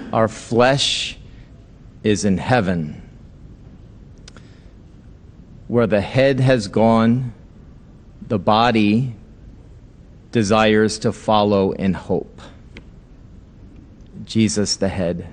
Our flesh is in heaven. Where the head has gone, the body desires to follow in hope. Jesus the head.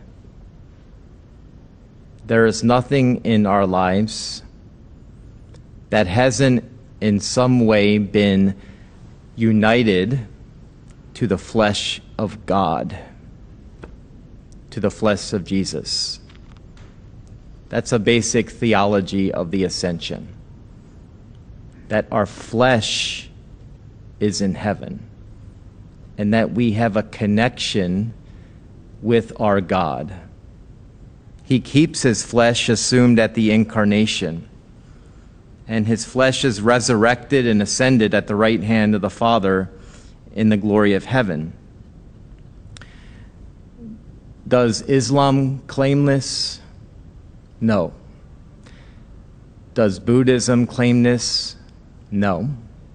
There is nothing in our lives that hasn't in some way been united to the flesh of God, to the flesh of Jesus. That's a basic theology of the ascension, that our flesh is in heaven and that we have a connection with our God. He keeps his flesh assumed at the incarnation, and his flesh is resurrected and ascended at the right hand of the Father in the glory of heaven. Does Islam claim this? No. Does Buddhism claim this? No.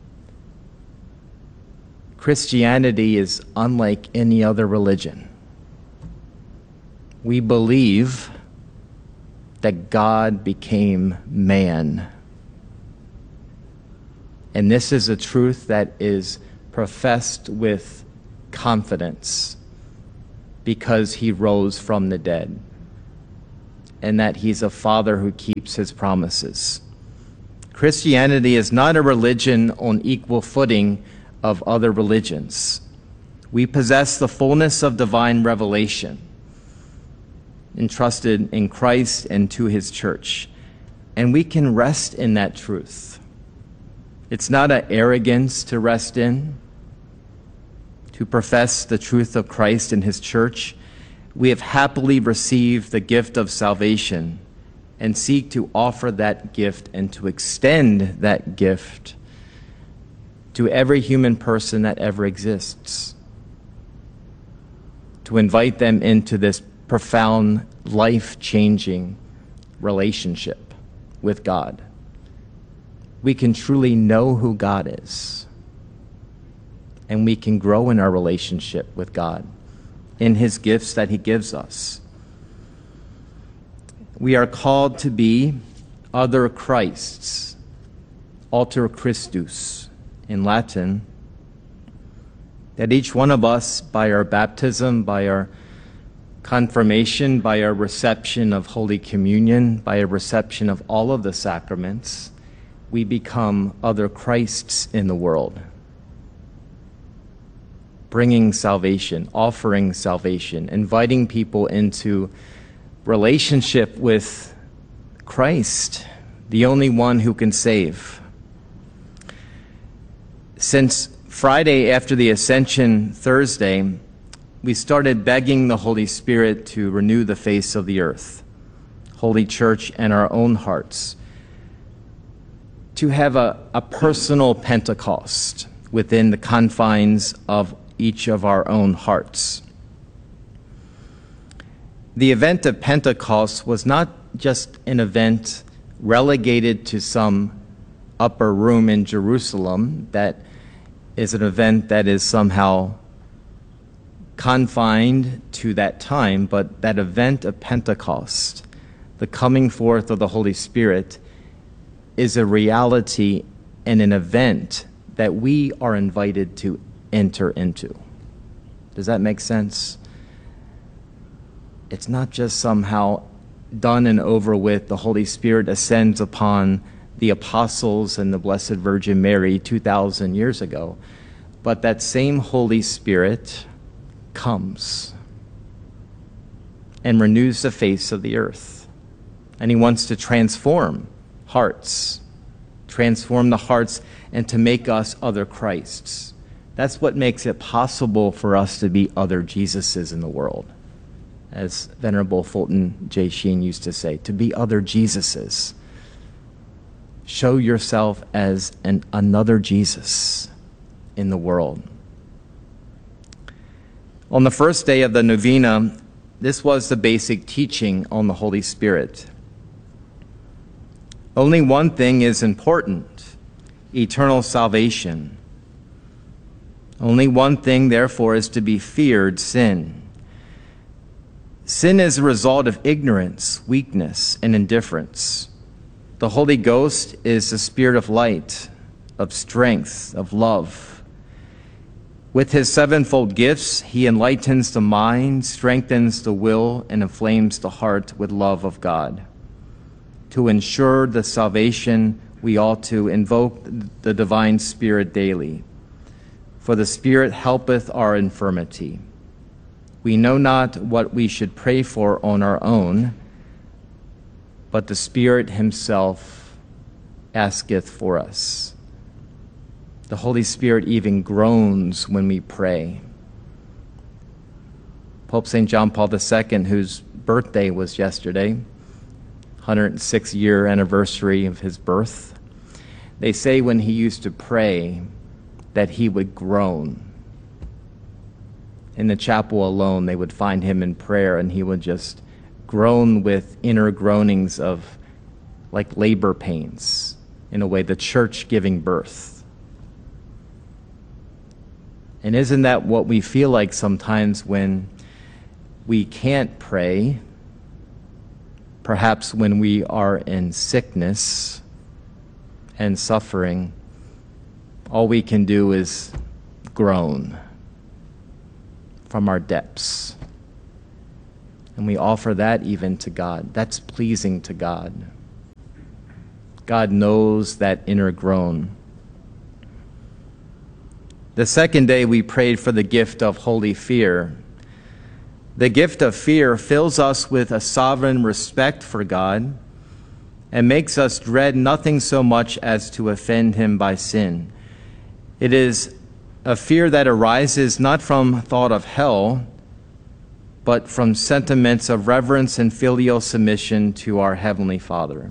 Christianity is unlike any other religion. We believe that God became man. And this is a truth that is professed with confidence because he rose from the dead, and that he's a father who keeps his promises. Christianity is not a religion on equal footing of other religions. We possess the fullness of divine revelation entrusted in Christ and to his church, and we can rest in that truth. It's not an arrogance to rest in, to profess the truth of Christ and his church. We have happily received the gift of salvation and seek to offer that gift and to extend that gift to every human person that ever exists, to invite them into this profound, life-changing relationship with God. We can truly know who God is, and we can grow in our relationship with God in his gifts that he gives us. We are called to be other Christs, alter Christus in Latin, that each one of us, by our baptism, by our confirmation, by our reception of Holy Communion, by a reception of all of the sacraments, we become other Christs in the world, bringing salvation, offering salvation, inviting people into relationship with Christ, the only one who can save. Since Friday after the Ascension Thursday, we started begging the Holy Spirit to renew the face of the earth, Holy Church, and our own hearts, to have a personal Pentecost within the confines of each of our own hearts. The event of Pentecost was not just an event relegated to some upper room in Jerusalem that is an event that is somehow confined to that time, but that event of Pentecost, the coming forth of the Holy Spirit, is a reality and an event that we are invited to enter into. Does that make sense? It's not just somehow done and over with. The Holy Spirit ascends upon the apostles and the Blessed Virgin Mary 2,000 years ago. But that same Holy Spirit comes and renews the face of the earth. And he wants to transform hearts, transform the hearts, and to make us other Christs. That's what makes it possible for us to be other Jesuses in the world. As Venerable Fulton J. Sheen used to say, to be other Jesuses. Show yourself as another Jesus in the world. On the first day of the novena, this was the basic teaching on the Holy Spirit. Only one thing is important: eternal salvation. Only one thing, therefore, is to be feared: sin. Sin is a result of ignorance, weakness, and indifference. The Holy Ghost is the spirit of light, of strength, of love. With his sevenfold gifts, he enlightens the mind, strengthens the will, and inflames the heart with love of God. To ensure the salvation, we ought to invoke the divine Spirit daily. For the Spirit helpeth our infirmity. We know not what we should pray for on our own, but the Spirit himself asketh for us. The Holy Spirit even groans when we pray. Pope St. John Paul II, whose birthday was yesterday, 106th year anniversary of his birth, they say when he used to pray that he would groan. In the chapel alone, they would find him in prayer, and he would just groan with inner groanings of like labor pains, in a way, the church giving birth. And isn't that what we feel like sometimes when we can't pray? Perhaps when we are in sickness and suffering, all we can do is groan from our depths. And we offer that even to God. That's pleasing to God. God knows that inner groan. The second day we prayed for the gift of holy fear. The gift of fear fills us with a sovereign respect for God and makes us dread nothing so much as to offend him by sin. It is a fear that arises not from thought of hell, but from sentiments of reverence and filial submission to our Heavenly Father.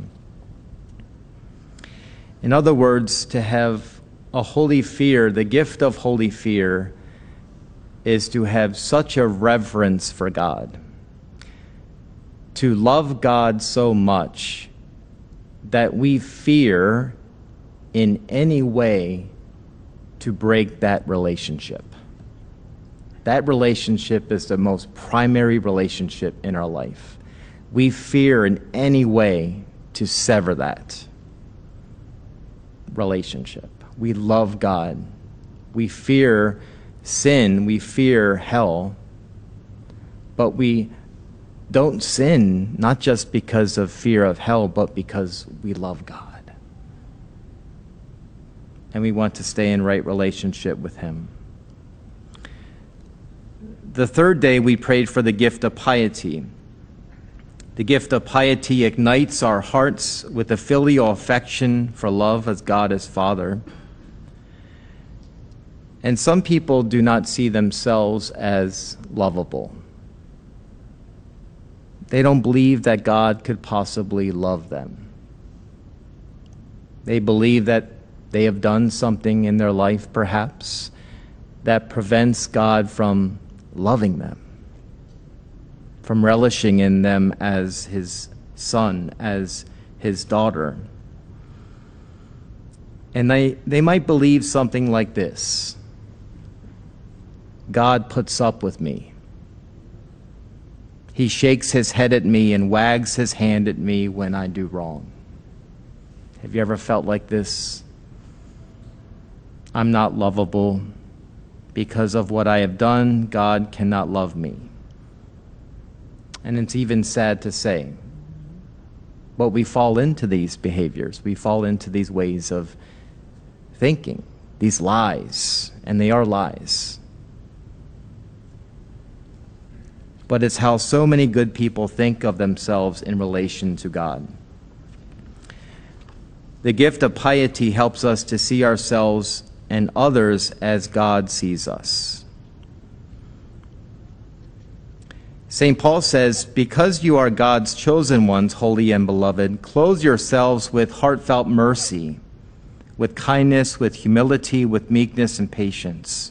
In other words, to have a holy fear, the gift of holy fear, is to have such a reverence for God, to love God so much that we fear in any way to break that relationship. That relationship is the most primary relationship in our life. We fear in any way to sever that relationship. We love God. We fear sin. We fear hell. But we don't sin, not just because of fear of hell, but because we love God. And we want to stay in right relationship with him. The third day we prayed for the gift of piety. The gift of piety ignites our hearts with a filial affection for love as God is Father. And some people do not see themselves as lovable. They don't believe that God could possibly love them. They believe that they have done something in their life, perhaps, that prevents God from loving them, from relishing in them as his son, as his daughter. And they might believe something like this: God puts up with me. He shakes his head at me and wags his hand at me when I do wrong. Have you ever felt like this? I'm not lovable. Because of what I have done, God cannot love me. And it's even sad to say, but we fall into these behaviors. We fall into these ways of thinking, these lies, and they are lies. But it's how so many good people think of themselves in relation to God. The gift of piety helps us to see ourselves and others as God sees us. St. Paul says, because you are God's chosen ones, holy and beloved, clothe yourselves with heartfelt mercy, with kindness, with humility, with meekness and patience.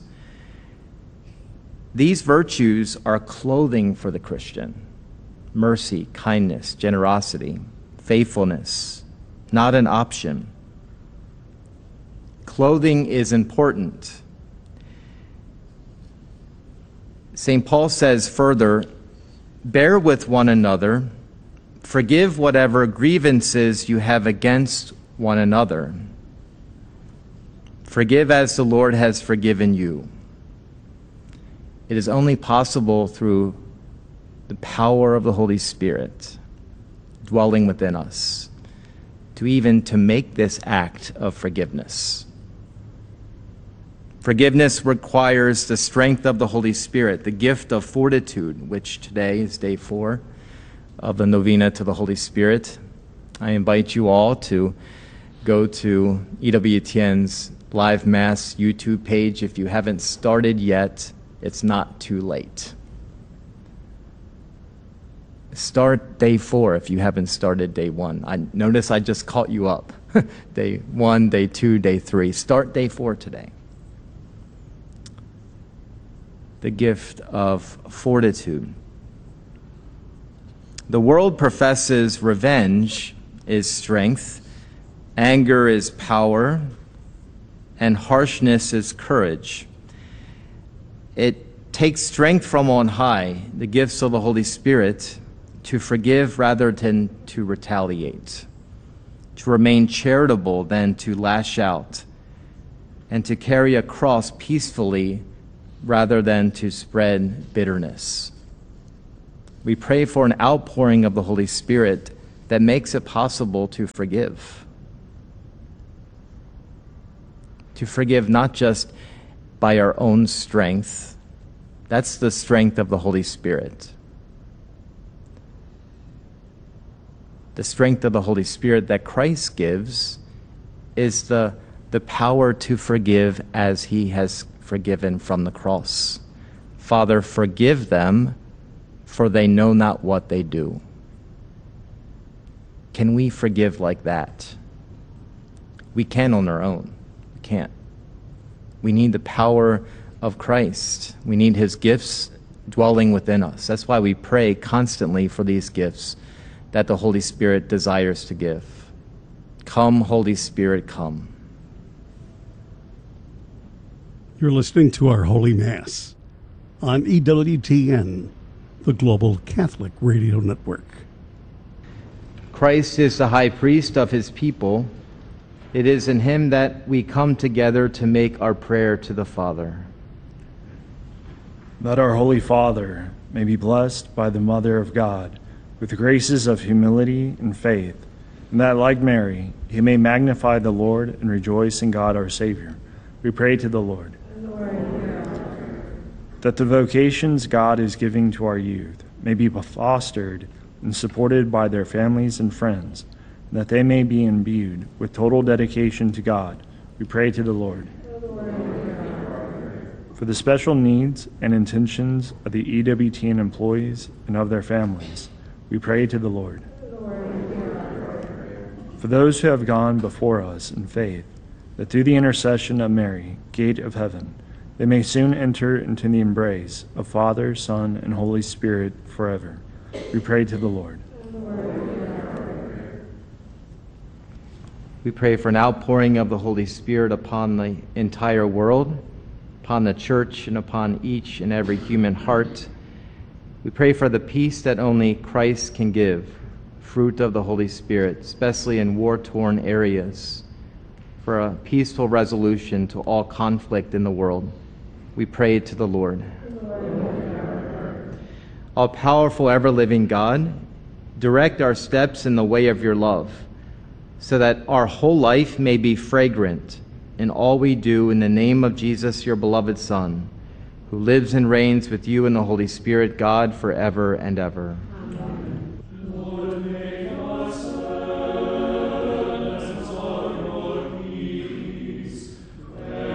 These virtues are clothing for the Christian. Mercy, kindness, generosity, faithfulness, not an option. Clothing is important. St. Paul says further, Bear with one another. Forgive whatever grievances you have against one another. Forgive as the Lord has forgiven you. It is only possible through the power of the Holy Spirit dwelling within us to make this act of forgiveness. Forgiveness requires the strength of the Holy Spirit, the gift of fortitude, which today is day 4 of the novena to the Holy Spirit. I invite you all to go to EWTN's Live Mass YouTube page. If you haven't started yet, it's not too late. Start day 4 if you haven't started day 1. Notice I just caught you up. Day 1, day 2, day 3. Start day 4 today. The gift of fortitude. The world professes revenge is strength, anger is power, and harshness is courage. It takes strength from on high, the gifts of the Holy Spirit, to forgive rather than to retaliate, to remain charitable than to lash out, and to carry a cross peacefully rather than to spread bitterness. We pray for an outpouring of the Holy Spirit that makes it possible to forgive. To forgive not just by our own strength. That's the strength of the Holy Spirit. The strength of the Holy Spirit that Christ gives is the power to forgive as he has forgiven from the cross. Father, forgive them, for they know not what they do. Can we forgive like that? We can on our own. We can't. We need the power of Christ. We need his gifts dwelling within us. That's why we pray constantly for these gifts that the Holy Spirit desires to give. Come, Holy Spirit, come. You're listening to our Holy Mass on EWTN, the Global Catholic Radio Network. Christ is the high priest of his people. It is in him that we come together to make our prayer to the Father. That our Holy Father may be blessed by the Mother of God with the graces of humility and faith, and that, like Mary, he may magnify the Lord and rejoice in God our Savior. We pray to the Lord. That the vocations God is giving to our youth may be fostered and supported by their families and friends, and that they may be imbued with total dedication to God. We pray to the Lord. For the special needs and intentions of the EWTN employees and of their families, we pray to the Lord. For those who have gone before us in faith, that through the intercession of Mary, Gate of Heaven, they may soon enter into the embrace of Father, Son, and Holy Spirit forever. We pray to the Lord. We pray for an outpouring of the Holy Spirit upon the entire world, upon the church, and upon each and every human heart. We pray for the peace that only Christ can give, fruit of the Holy Spirit, especially in war-torn areas, for a peaceful resolution to all conflict in the world. We pray to the Lord. All-powerful, ever-living God, direct our steps in the way of your love, so that our whole life may be fragrant in all we do in the name of Jesus, your beloved Son, who lives and reigns with you in the Holy Spirit, God, forever and ever.